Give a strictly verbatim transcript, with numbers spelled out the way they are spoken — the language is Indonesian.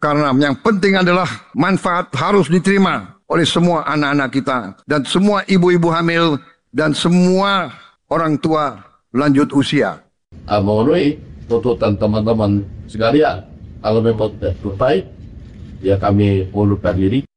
Karena yang penting adalah manfaat harus diterima oleh semua anak-anak kita dan semua ibu-ibu hamil dan semua orang tua lanjut usia. Memenuhi tuntutan teman-teman sekalian. Kalau memang tidak terbaik, ya kami mengundurkan diri.